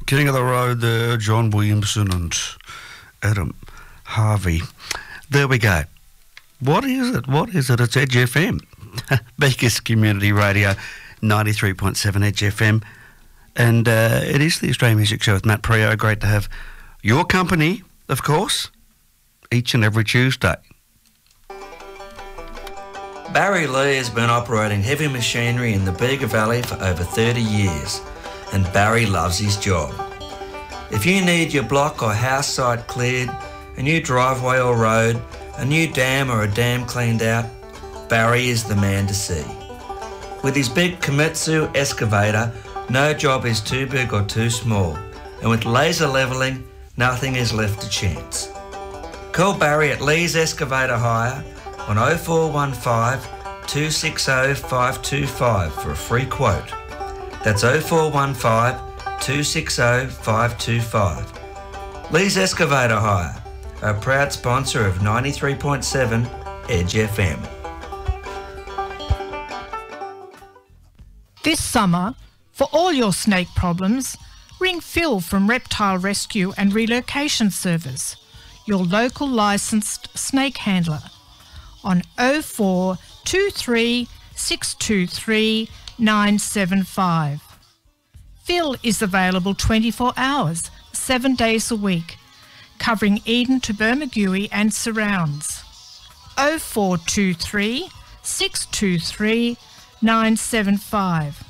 King of the Road there, John Williamson and Adam Harvey. There we go. What is it? It's Edge FM. Beaker's Community Radio, 93.7 Edge FM. And it is the Australian Music Show with Matt Preo. Great to have your company, of course, each and every Tuesday. Barry Lee has been operating heavy machinery in the Bega Valley for over 30 years, and Barry loves his job. If you need your block or house site cleared, a new driveway or road, a new dam or a dam cleaned out, Barry is the man to see. With his big Komatsu excavator, no job is too big or too small, and with laser levelling, nothing is left to chance. Call Barry at Lee's Excavator Hire on 0415 260 525 for a free quote. That's 0415 260 525. Lee's Excavator Hire, a proud sponsor of 93.7 Edge FM. This summer, for all your snake problems, ring Phil from Reptile Rescue and Relocation Service, your local licensed snake handler, on 0423 623 975. Phil is available 24 hours, 7 days a week, covering Eden to Bermagui and surrounds. 0423 623 975.